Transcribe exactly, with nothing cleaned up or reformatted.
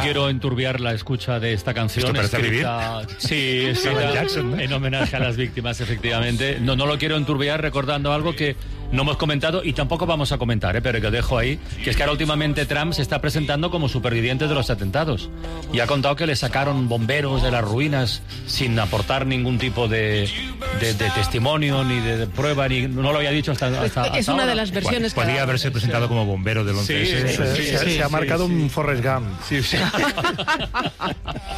quiero enturbiar la escucha de esta canción. ¿Esto parece escrita... Vivir? Sí, escrita Jackson, ¿no? En homenaje a las víctimas, efectivamente. No, no lo quiero enturbiar recordando algo que no hemos comentado y tampoco vamos a comentar, ¿eh? Pero que dejo ahí, que es que ahora últimamente Trump se está presentando como superviviente de los atentados y ha contado que le sacaron bomberos de las ruinas sin aportar ningún tipo de, de, de testimonio ni de, de prueba, ni no lo había dicho hasta, hasta Es hasta una ahora. de las versiones Podría que haberse presentado como bombero del once ese. Sí, sí, sí, se, sí, se ha sí, marcado sí. un Forrest Gump. Sí, sí.